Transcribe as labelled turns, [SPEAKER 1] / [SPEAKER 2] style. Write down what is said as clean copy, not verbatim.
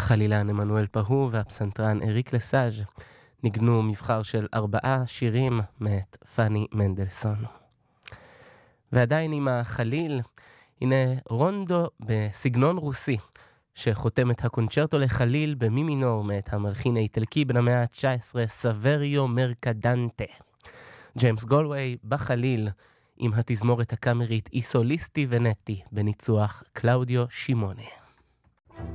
[SPEAKER 1] החלילן עמנואל פהו והפסנתרן אריק לסאז' ניגנו מבחר של 4 שירים מאת פאני מנדלסון. ועדיין עם החליל, הנה רונדו בסגנון רוסי, שחותם את הקונצ'רטו לחליל במי מינור מאת המלחין האיטלקי בן המאה ה-19 סבריו מרקדנטה. ג'יימס גולווי בחליל עם התזמורת הקאמרית איסוליסטי ונטי בניצוח קלאודיו שימונה.